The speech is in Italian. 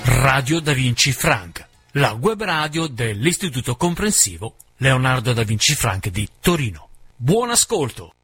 Radio Da Vinci Frank, la web radio dell'Istituto Comprensivo Leonardo Da Vinci Frank di Torino. Buon ascolto!